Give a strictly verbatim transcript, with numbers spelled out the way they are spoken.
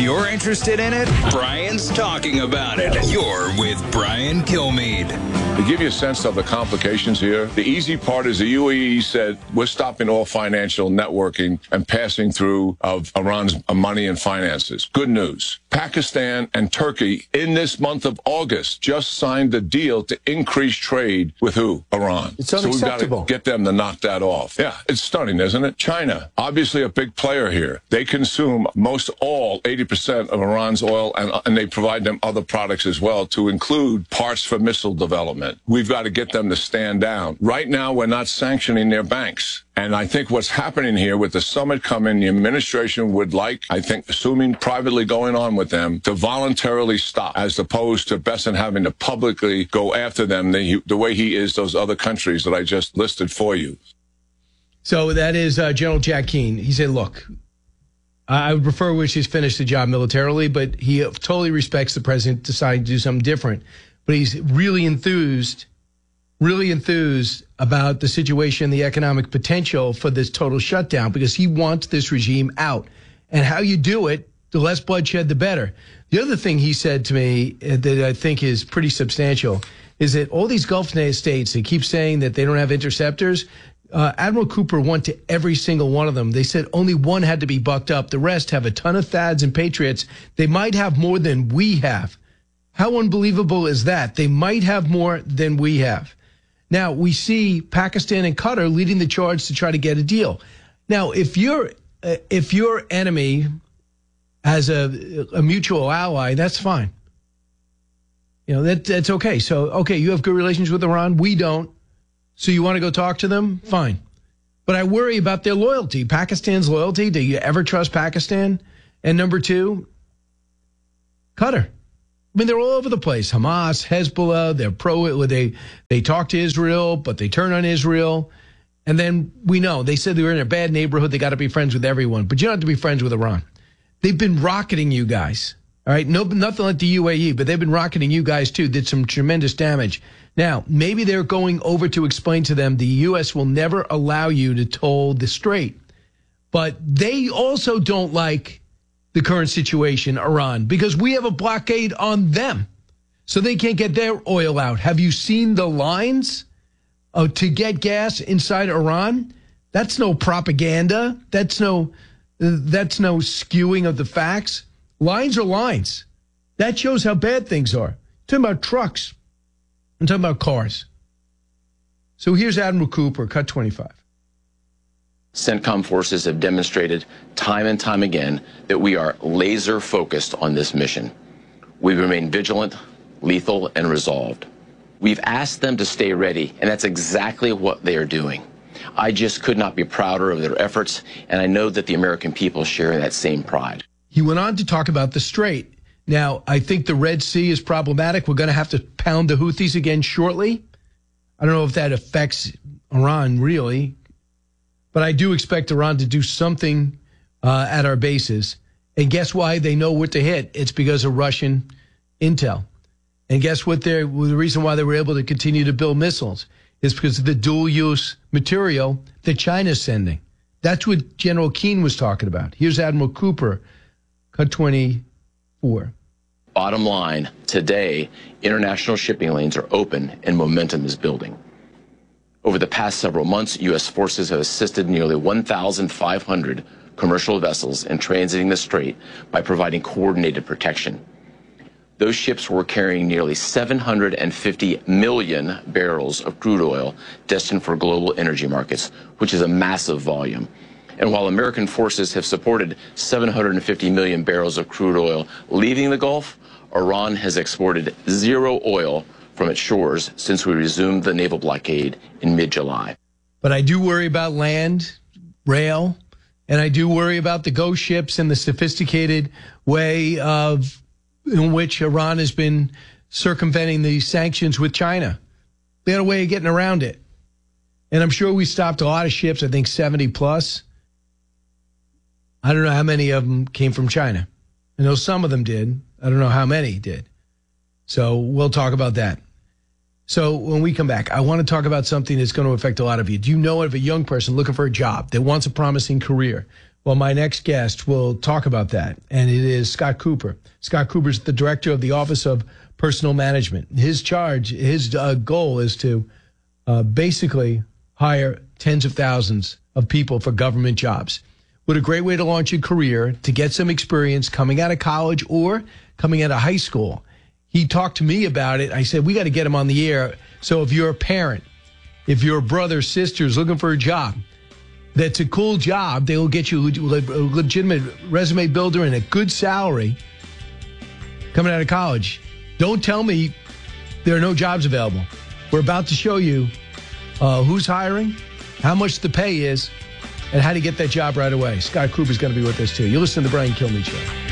you're interested in it, Brian's talking about it. You're with Brian Kilmeade. To give you a sense of the complications here, the easy part is the U A E said we're stopping all financial networking and passing through of Iran's money and finances. Good news. Pakistan and Turkey in this month of August just signed a deal to increase trade with who? Iran. It's unacceptable. So we've got to get them to knock that off. Yeah, it's stunning, isn't it? China, obviously a big player here. They consume most all eighty percent of Iran's oil, and, and they provide them other products as well, to include parts for missile development. We've got to get them to stand down. Right now, we're not sanctioning their banks. And I think what's happening here with the summit coming, the administration would like, I think, assuming privately going on with them, to voluntarily stop, as opposed to Bessent having to publicly go after them the, the way he is those other countries that I just listed for you. So that is uh, General Jack Keane. He said, look, I would prefer we just finish the job militarily, but he totally respects the president deciding to do something different. But he's really enthused, really enthused about the situation, the economic potential for this total shutdown, because he wants this regime out. And how you do it, the less bloodshed, the better. The other thing he said to me that I think is pretty substantial is that all these Gulf states, they keep saying that they don't have interceptors. Uh, Admiral Cooper went to every single one of them. They said only one had to be bucked up. The rest have a ton of THAADs and Patriots. They might have more than we have. How unbelievable is that? They might have more than we have. Now, we see Pakistan and Qatar leading the charge to try to get a deal. Now, if you're, uh, if your enemy has a, a mutual ally, that's fine. You know, that that's okay. So, okay, you have good relations with Iran. We don't. So you want to go talk to them? Fine. But I worry about their loyalty. Pakistan's loyalty. Do you ever trust Pakistan? And number two, Qatar. I mean, they're all over the place. Hamas, Hezbollah, they're pro, they, they talk to Israel, but they turn on Israel. And then we know, they said they were in a bad neighborhood. They got to be friends with everyone. But you don't have to be friends with Iran. They've been rocketing you guys. All right, no, nothing like the U A E, but they've been rocketing you guys too, did some tremendous damage. Now, maybe they're going over to explain to them the U S will never allow you to toll the strait. But they also don't like the current situation, Iran, because we have a blockade on them. So they can't get their oil out. Have you seen the lines uh, to get gas inside Iran? That's no propaganda. That's no, uh, that's no skewing of the facts. Lines are lines. That shows how bad things are. I'm talking about trucks. I'm talking about cars. So here's Admiral Cooper, cut twenty-five. CENTCOM forces have demonstrated time and time again that we are laser focused on this mission. We remain vigilant, lethal, and resolved. We've asked them to stay ready, and that's exactly what they are doing. I just could not be prouder of their efforts, and I know that the American people share that same pride. He went on to talk about the strait. Now, I think the Red Sea is problematic. We're going to have to pound the Houthis again shortly. I don't know if that affects Iran, really. But I do expect Iran to do something uh, at our bases. And guess why they know what to hit? It's because of Russian intel. And guess what? They're, well, the reason why they were able to continue to build missiles is because of the dual-use material that China's sending. That's what General Keane was talking about. Here's Admiral Cooper, cut twenty-four. Bottom line, today, international shipping lanes are open and momentum is building. Over the past several months, U S forces have assisted nearly one thousand five hundred commercial vessels in transiting the strait by providing coordinated protection. Those ships were carrying nearly seven hundred fifty million barrels of crude oil destined for global energy markets, which is a massive volume. And while American forces have supported seven hundred fifty million barrels of crude oil leaving the Gulf, Iran has exported zero oil from its shores since we resumed the naval blockade in mid-July. But I do worry about land, rail, and I do worry about the ghost ships and the sophisticated way of in which Iran has been circumventing the sanctions with China. They had a way of getting around it. And I'm sure we stopped a lot of ships, I think seventy plus. I don't know how many of them came from China. I know some of them did. I don't know how many did. So we'll talk about that. So when we come back, I want to talk about something that's going to affect a lot of you. Do you know of a young person looking for a job that wants a promising career, Well, my next guest will talk about that, and it is Scott Cooper. Scott Cooper is the director of the Office of Personnel Management. His charge, his uh, goal is to uh, basically hire tens of thousands of people for government jobs. What a great way to launch a career, to get some experience coming out of college or coming out of high school. He talked to me about it. I said, we got to get him on the air. So if you're a parent, if your brother, sister is looking for a job, that's a cool job, they will get you a legitimate resume builder and a good salary coming out of college. Don't tell me there are no jobs available. We're about to show you uh, who's hiring, how much the pay is, and how to get that job right away. Scott Cooper is going to be with us, too. You listen to the Brian Kilmeade Show.